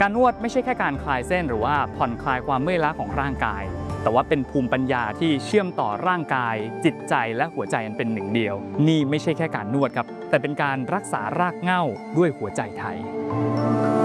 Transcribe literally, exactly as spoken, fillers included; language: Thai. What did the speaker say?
การนวดไม่ใช่แค่การคลายเส้นหรือว่าผ่อนคลายความเมื่อยล้าของร่างกายแต่ว่าเป็นภูมิปัญญาที่เชื่อมต่อร่างกายจิตใจและหัวใจอันเป็นหนึ่งเดียวนี่ไม่ใช่แค่การนวดครับแต่เป็นการรักษารากเหง้าด้วยหัวใจไทย